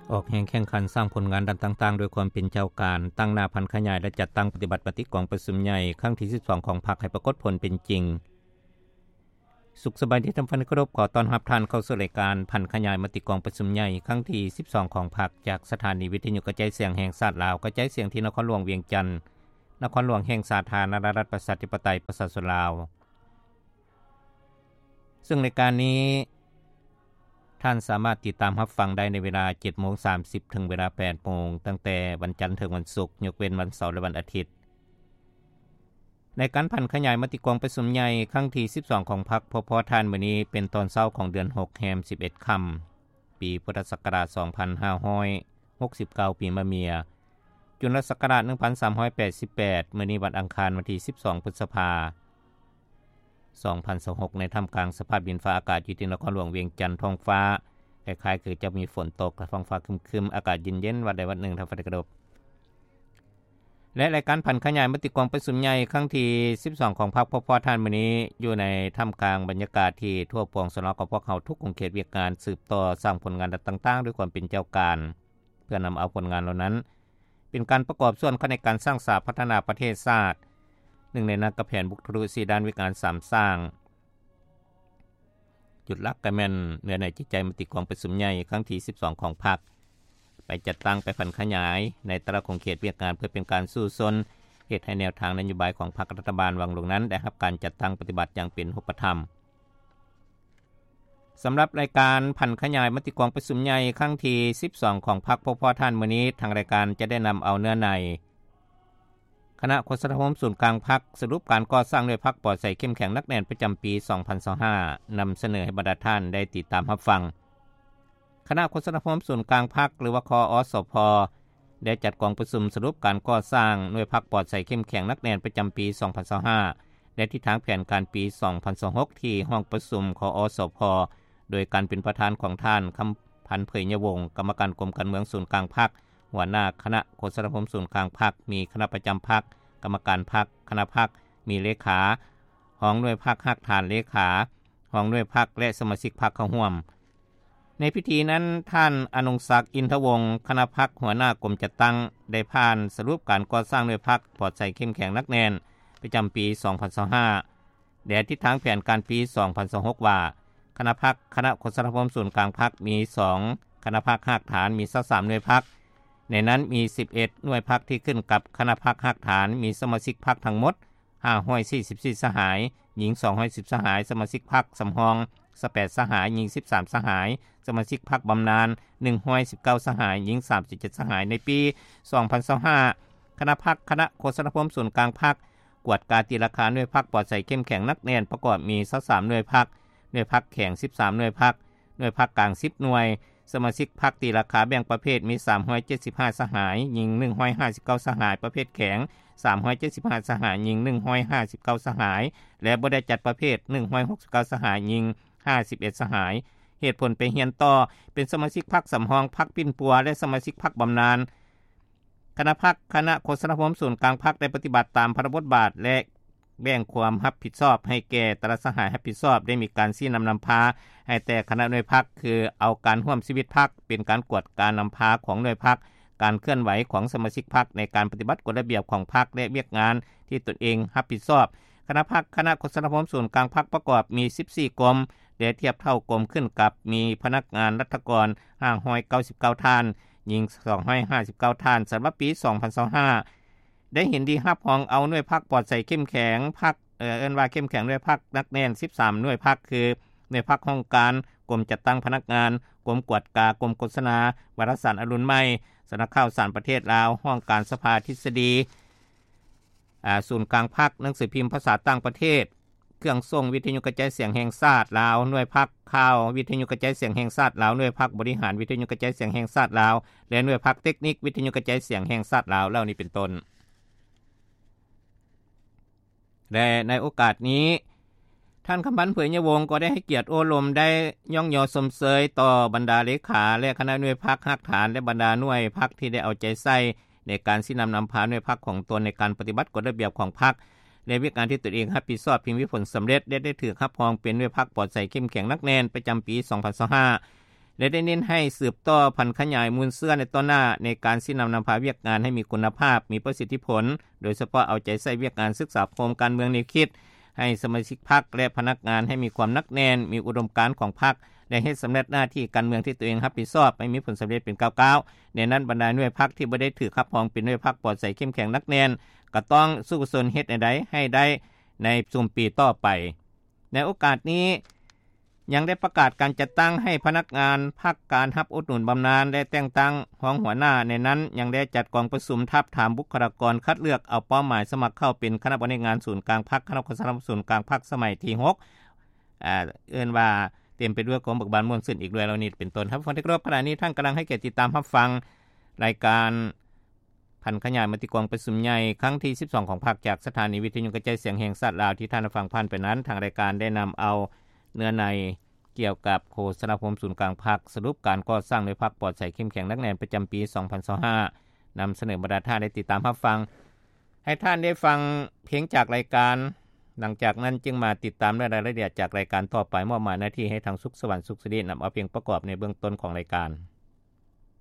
ออกแห่งแข่งขันสร้างผลงานด้านต่างๆโดยความเป็นเจ้าการตั้งหน้าพันขยายและจัดตั้งปฏิบัติปฏิกองประชุมใหญ่ครั้งที่12ของพรรคให้ปรากฏผลเป็นจริงสุขสบายที่ท่านผู้เคารพขอต้อนรับท่านเข้าสู่รายการพันขยายมติกองประชุมใหญ่ครั้งที่12ของพรรคจากสถานีวิทยุกระจายเสียงแห่งชาติลาวกระจายเสียงที่นครหลวงเวียงจันทน์นครหลวงแห่งสาธารณรัฐประชาธิปไตยประชาชนลาวซึ่งรายการนี้ท่านสามารถติดตามรับฟังได้ในเวลา 7:30 ถึงเวลา 8:00 นตั้งแต่วันจันทร์ถึงวันศุกร์ยกเว้นวันเสาร์และวันอาทิตย์ในการพันขยายมติกองประชุมใหญ่ครั้งที่12ของพรรคพอท่านมื้อนี้เป็นตอนเช้าของเดือน6แรม11ค่ำปีพุทธศักราช2569ปีมะเมียจุลศักราช1388มื้อนี้วันอังคารวันที่12พฤษภาคม2026ในท่ามกลางสภาพดินฟ้าอากาศอยู่ที่นครหลวงเวียงจันทน์ท้องฟ้าคล้ายๆคือจะมีฝนตกท้องฟ้าครึมๆอากาศเย็นๆวันใดวันหนึ่งท่านผู้กระดบและรายการพันขยายมติกองประชุมใหญ่ครั้งที่12ของพรรคพอท่านมื้อนี้อยู่ในท่ามกลางบรรยากาศที่ทั่วปวงสนองกับพวกเขาทุกกลุ่มเขตเวียกงานสืบต่อสร้างผลงานต่างๆด้วยความเป็นเจ้าการเพื่อนำเอาผลงานเหล่านั้นเป็นการประกอบส่วนเข้าในการสร้างสาพัฒนาประเทศชาติหนึ่งในนั้นก็แผนบุคทะลุ4ด้านวิการ3สร้างจุดหลักก็แม่นเนื้อในจิตใจมติกองประชุมใหญ่ครั้งที่12ของพรรคไปจัดตั้งไปพันขยายในแต่ละของเขตเวียกงานเพื่อเป็นการสู้ซนเฮ็ดให้แนวทางนโยบายของพรรครัฐบาลวางลงนั้นได้รับการจัดตั้งปฏิบัติอย่างเป็นรูปธรรมสำหรับรายการพันขยายมติกองประชุมใหญ่ครั้งที่12ของพรรคพอท่านมื้อนี้ทางรายการจะได้นำเอาเนื้อในคณะโฆษณาศูนย์กลางพรรคสรุปการก่อสร้างโดยพรรคปลอดใสเข้มแข็งนักแน่นประจำปี2025นำเสนอให้บรรดาท่านได้ติดตามรับฟังคณะโฆษณาศูนย์กลางพรรคหรือว่าคอสพได้จัดกองประชุมสรุปการก่อสร้างหน่วยพรรคปลอดใสเข้มแข็งนักแน่นประจำปี2025และทิศทางแผนการปี2026ที่ห้องประชุมคอสพโดยการเป็นประธานของท่านคำพันธ์เผยยวงศ์กรรมการกรมการเมืองศูนย์กลางพรรคหัวหน้าคณะโฆษณาศูนย์กลางพรรคมีคณะประจำพรรคกรรมการพรรคคณะพรรคมีเลขาห้องหน่วยพรรคหักฐานเลขาห้องหน่วยพรรคและสมาชิกพรรคเข้าร่วมในพิธีนั้นท่านอนงศักดิ์อินทวงศ์คณะพรรคหัวหน้ากรมจัดตั้งได้ผ่านสรุปการก่อสร้างหน่วยพรรคปลอดใสเข้มแข็งนักแน่นประจำปี2025และทิศทางแผนการปี2026ว่าคณะพรรคคณะโฆษณาศูนย์กลางพรรคมี2คณะพรรคหักฐานมี23หน่วยพรรคในนั้นมี11หน่วยพรรคที่ขึ้นกับคณะพรรคหักฐานมีสมาชิกพรรคทั้งหมด544สหายหญิง210สหายสมาชิกพรรคสำรอง18สหายหญิง13สหายสมาชิกพรรคบำนาญ119สหายหญิง37สหายในปี2025คณะพรรคคณะโฆษณาศูนย์กลางพรรคกวดกาตีราคาหน่วยพรรคปลอดใสเข้มแข็งนักแน่นประกอบมี23หน่วยพรรคหน่วยพรรคแข็ง13หน่วยพรรคหน่วยพรรคกลาง10หน่วยสมาชิกพรรคตีราคาแบ่งประเภทมี375สหายหญิง159สหายประเภทแข็ง375สหายหญิง159สหายและบ่ได้จัดประเภท169สหายหญิง51สหายเหตุผลไปเรียนต่อเป็นสมาชิกพรรคสำรองพรรคปิ้นปัวและสมาชิกพรรคบำนาญคณะพรรคคณะโฆษณาศูนย์กลางพรรคได้ปฏิบัติตามพระบทบาทและแบ่งความรับผิดชอบให้แก่แต่ละสหายรับผิดชอบได้มีการชี้นำพาให้แต่คณะหน่วยพรรคคือเอาการร่วมชีวิตพรรคเป็นการกวดการนำพาของหน่วยพรรคการเคลื่อนไหวของสมาชิกพรรคในการปฏิบัติกฎระเบียบของพรรคและเวียกงานที่ตนเองรับผิดชอบคณะพรรคคณะโฆษณาศูนย์กลางพรรคประกอบมี14กรมและเทียบเท่ากรมขึ้นกับมีพนักงานรัฐกร599ท่านหญิง259ท่านสำหรับปี2025ได้เห็นดีรับรองเอาหน่วยพรรคปลอดใสเข้มแข็งพรรคเอิ้นว่าเข้มแข็งด้วยพรรคนักแน่น13หน่วยพรรคคือหน่วยพรรคห้องการกรมจัดตั้งพนักงานกรมกวดกากรมโฆษณาวารสารอรุณใหม่สำนักข่าวสารประเทศลาวห้องการสภาทฤษฎีศูนย์กลางพรรคหนังสือพิมพ์ภาษาต่างประเทศเครื่องส่งวิทยุกระจายเสียงแห่งชาติลาวหน่วยพรรคข่าววิทยุกระจายเสียงแห่งชาติลาวหน่วยพรรคบริหารวิทยุกระจายเสียงแห่งชาติลาวและหน่วยพรรคเทคนิควิทยุกระจายเสียงแห่งชาติลาวเหล่านี้เป็นต้นและในโอกาสนี้ท่านคำพันธ์เผยยวงศ์ก็ได้ให้เกียรติโอลมได้ย่องยอสมเสยต่อบรรดาเลขาและคณะหน่วยพรรคหักฐานและบรรดาหน่วยพรรคที่ได้เอาใจใส่ในการสินำพาหน่วยพรรคของตนในการปฏิบัติกฎระเบียบของพรรคและวิธีการที่ตนเองรับผิดชอบเพียงวิผลสำเร็จได้ถือรับรองเป็นหน่วยพรรคปลอดใสเข้มแข็งนักแน่นประจำปี2025 และได้เน้นให้สืบต่อพันธุ์ขยายมูลเสื้อในต้นหน้าในการสินำพาเวียกงานให้มีคุณภาพมีประสิทธิผลโดยเฉพาะเอาใจใส่เวียกงานศึกษาโครงการเมืองแนวคิดให้สมาชิกพรรคและพนักงานให้มีความนักแน่นมีอุดมการณ์ของพรรคได้เฮ็ดสำเร็จหน้าที่การเมืองที่ตัวเองรับผิดชอบให้มีผลสำเร็จเป็นก้าวๆในนั้นบรรดาหน่วยพรรคที่บ่ได้ถือคับรองเป็นหน่วยพรรคปลอดใสเข้มแข็งนักแน่นก็ต้องสู้สนเฮ็ดใดให้ได้ในซุมปีต่อไปในโอกาสนี้ยังได้ประกาศการจัดตั้งให้พนักงานพรรคการรับอุดหนุนบำนาญและแต่งตั้งรองหัวหน้าในนั้นยังได้จัดกองประชุมทับถามบุคลากรคัดเลือกเอาเป้าหมายสมัครเข้าเป็นคณะบริหารศูนย์กลางพรรคคณะกรรมการศูนย์กลางพรรคสมัยที่6เอิ้นว่าเต็มไปด้วยความเบิกบานม่วนซื่นอีกด้วยแล้วนี่เป็นต้นครับฟังที่ครบขณะนี้ท่านกำลังให้เกียรติติดตามรับฟังรายการพันขยายมติกองประชุมใหญ่ครั้งที่12ของพรรคจากสถานีวิทยุกระจายเสียงแห่งชาติลาวที่ท่านฟังผ่านไปนั้นทางรายการได้นำเอาเนื้อในเกี่ยวกับโฆษณาคมศูนย์กลางพรรคสรุปการก่อสร้างโดยพรรคปลอดใสเข้มแข็งนักแน่นประจำปี2025นำเสนอบรรดาท่านได้ติดตามรับฟังให้ท่านได้ฟังเพลงจากรายการหลังจากนั้นจึงมาติดตามรายละเอียดจากรายการต่อไปมอบหมายหน้าที่ให้ทางสุขสวรรค์สุขสิรินำเอาเพลงประกอบในเบื้องต้นของรายการ